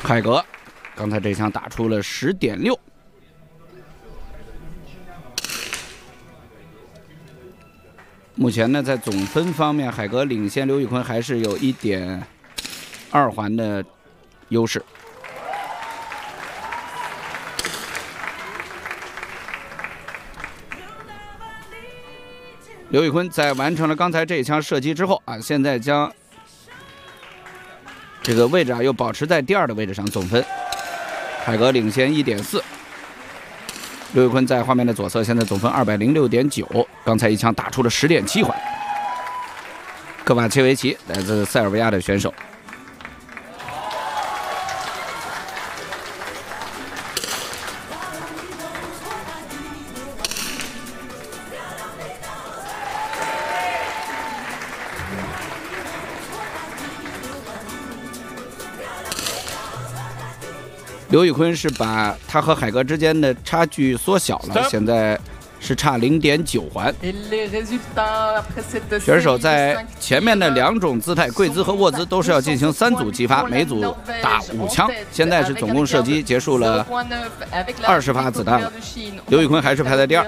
海格刚才这枪打出了10.6。目前呢，在总分方面，海格领先刘宇坤还是有1.2环的优势。刘宇坤在完成了刚才这一枪射击之后啊，现在将这个位置啊又保持在第2的位置上，总分海格领先1.4。刘宇坤在画面的左侧，现在总分206.9，刚才一枪打出了10.7环。科瓦切维奇来自塞尔维亚的选手。刘宇坤是把他和海格之间的差距缩小了，现在是差0.9环。选手在前面的2种姿态，跪姿和卧姿都是要进行3组击发，每组打5枪。现在是总共射击结束了20发子弹了，刘宇坤还是排在第2。